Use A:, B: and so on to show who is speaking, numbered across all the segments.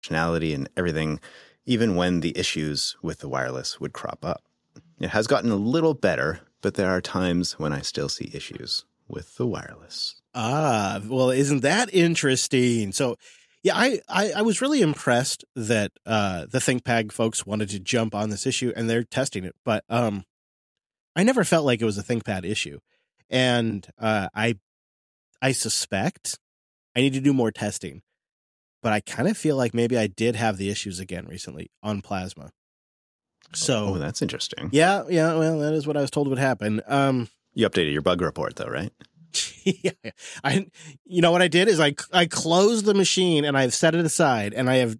A: functionality and everything, even when the issues with the wireless would crop up. It has gotten a little better, but there are times when I still see issues with the wireless.
B: Well, isn't that interesting? So, yeah, I was really impressed that the ThinkPad folks wanted to jump on this issue and they're testing it. But I never felt like it was a ThinkPad issue. And I suspect I need to do more testing. But I kind of feel like maybe I did have the issues again recently on Plasma. So,
A: that's interesting.
B: Yeah. Well, that is what I was told would happen.
A: You updated your bug report, though, right?
B: Yeah. You know what I did is I closed the machine and I've set it aside, and I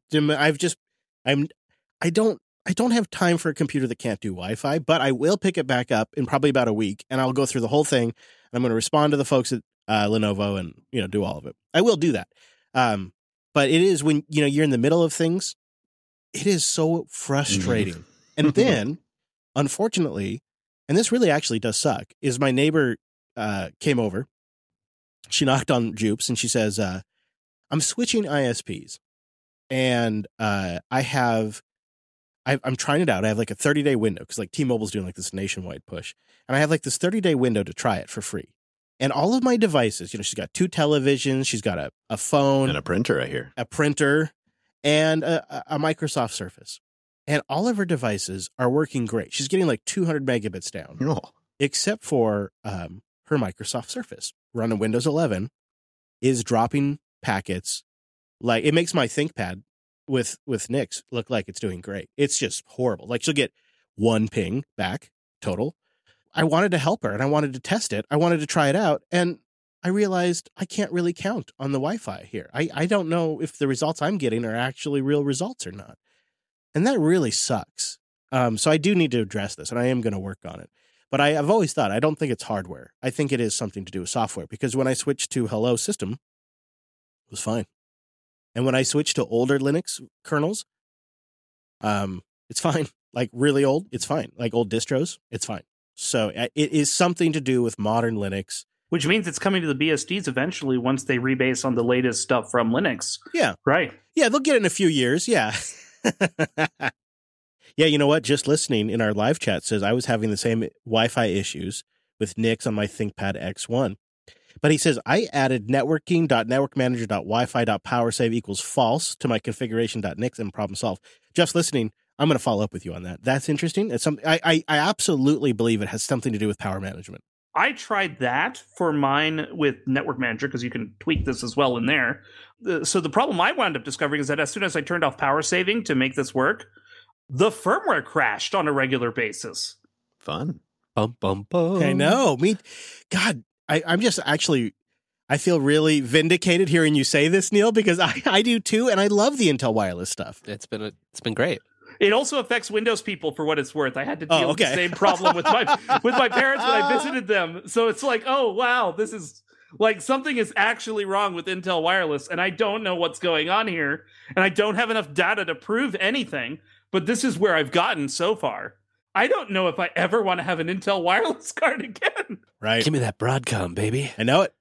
B: don't have time for a computer that can't do Wi-Fi, but I will pick it back up in probably about a week, and I'll go through the whole thing. And I'm going to respond to the folks at Lenovo and do all of it. I will do that. But it is when you're in the middle of things, it is so frustrating. And then, unfortunately, and this really actually does suck, is my neighbor came over. She knocked on Jupes and she says, I'm switching ISPs. And I'm trying it out. I have like a 30-day window because like T-Mobile's doing like this nationwide push. And I have like this 30-day window to try it for free. And all of my devices, she's got 2 televisions, she's got a phone.
A: And a printer, I hear.
B: A printer and a Microsoft Surface. And all of her devices are working great. She's getting like 200 megabits down.
A: Oh.
B: Except for her Microsoft Surface. Running Windows 11 is dropping packets. Like, it makes my ThinkPad with Nix look like it's doing great. It's just horrible. Like, she'll get 1 ping back total. I wanted to help her and I wanted to test it. I wanted to try it out. And I realized I can't really count on the Wi-Fi here. I don't know if the results I'm getting are actually real results or not. And that really sucks. So I do need to address this, and I am going to work on it. But I've always thought, I don't think it's hardware. I think it is something to do with software, because when I switched to Hello System, it was fine. And when I switched to older Linux kernels, it's fine. Like really old, it's fine. Like old distros, it's fine. So it is something to do with modern Linux.
C: Which means it's coming to the BSDs eventually once they rebase on the latest stuff from Linux.
B: Yeah.
C: Right.
B: Yeah, they'll get it in a few years. Yeah. Yeah, you know what? Just listening in our live chat says I was having the same Wi-Fi issues with Nix on my ThinkPad X1. But he says, I added networking.networkmanager.wifi.powersave equals false to my configuration.nix and problem solved. Jeff's listening. I'm going to follow up with you on that. That's interesting. It's something I absolutely believe it has something to do with power management.
C: I tried that for mine with Network Manager because you can tweak this as well in there. So the problem I wound up discovering is that as soon as I turned off power saving to make this work, the firmware crashed on a regular basis.
A: Fun.
D: Bum, bum, bum.
B: I know. God, I'm just actually, I feel really vindicated hearing you say this, Neil, because I do too, and I love the Intel wireless stuff.
D: It's been great.
C: It also affects Windows people, for what it's worth. I had to deal with the same problem with my parents when I visited them. So it's like, oh, wow, this is like something is actually wrong with Intel wireless, and I don't know what's going on here, and I don't have enough data to prove anything, but this is where I've gotten so far. I don't know if I ever want to have an Intel wireless card again.
B: Right.
D: Give me that Broadcom, baby.
B: I know it.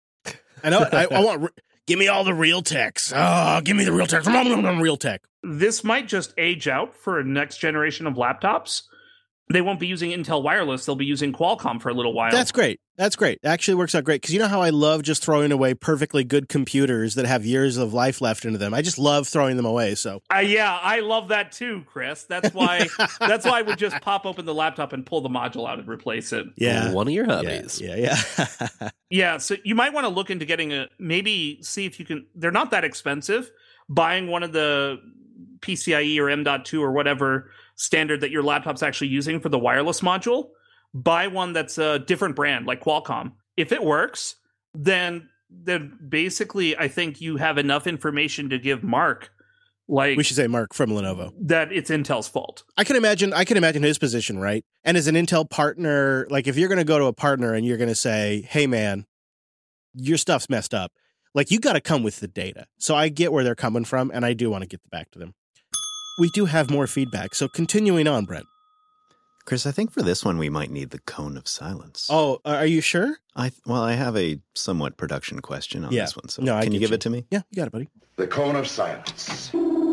B: I want... Give me all the real techs. Oh, give me the real techs. Real tech.
C: This might just age out for a next generation of laptops. They won't be using Intel wireless. They'll be using Qualcomm for a little while.
B: That's great. That's great. It actually works out great. Because you know how I love just throwing away perfectly good computers that have years of life left into them. I just love throwing them away. So
C: yeah, I love that too, Chris. That's why I would just pop open the laptop and pull the module out and replace it.
B: Yeah.
D: One of your hobbies.
B: Yeah.
C: Yeah, so you might want to look into getting maybe see if you can, they're not that expensive, buying one of the PCIe or M.2 or whatever standard that your laptop's actually using for the wireless module. Buy one that's a different brand, like Qualcomm. If it works, then basically I think you have enough information to give Mark, like,
B: we should say Mark from Lenovo,
C: that it's Intel's fault.
B: I can imagine his position, right? And as an Intel partner, like if you're going to go to a partner and you're going to say, hey man, your stuff's messed up, like you got to come with the data. So I get where they're coming from, and I do want to get back to them. We do have more feedback, so continuing on, Brent.
A: Chris, I think for this one we might need the cone of silence.
B: Oh, are you sure?
A: I have a somewhat production question on this one. So
B: can
A: you give it to me?
B: Yeah, you got it, buddy.
E: The cone of silence.